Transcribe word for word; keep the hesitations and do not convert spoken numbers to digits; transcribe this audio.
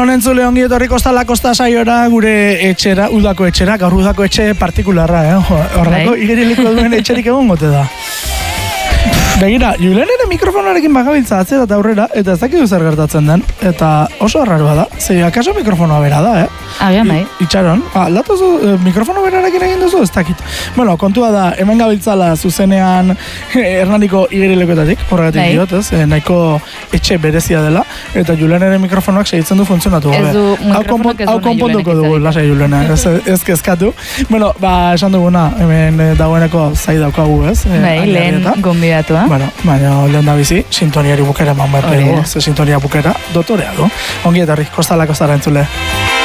Egunon entzule ongi etorri Kostala Kosta saiora gure etxera, udako etxera, gaur udako etxe partikularra, eh? Horrako igeriliko duen etxerik egon gote da. Begira, Julen ere mikrofonarekin bagabiltza atzera eta aurrera, eta ez dakidu zer gertatzen den, eta oso arraroa da, ze akaso mikrofonoa bera da, eh? Agian bai. Itxaron, ah, latozu, eh, mikrofono berarekin egin duzu, ez dakit. Bueno, kontua da, hemen gabiltzala zuzenean Hernaniko igerilekoetatik, horregatik bai. diot, ez? Eh, nahiko etxe berezia dela, eta Julen ere mikrofonoak segitzen du funtzionatu gabe. Ez du, mikrofonok ez du Hau konponduko dugu, lasai Julena, ez, ez kezkatu. Bueno, ba, esan duguna, hemen eh, dagoeneko zai daukagu, ez? Eh, bai, lehen gonbidatua. Bueno, baina lehen da bizi, sintoniari bukera eman behar dugu, ze sintonia bukera, dotorea du. Ongi etorri, Kostala Kostara entzule.